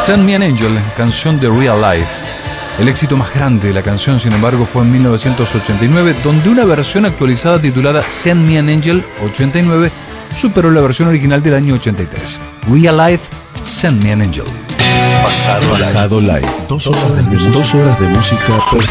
Send Me an Angel, canción de Real Life. El éxito más grande de la canción, sin embargo, fue en 1989, donde una versión actualizada titulada Send Me an Angel 89 superó la versión original del año 83. Real Life, Send Me an Angel. Pasado Live. 2 horas de música perfecta.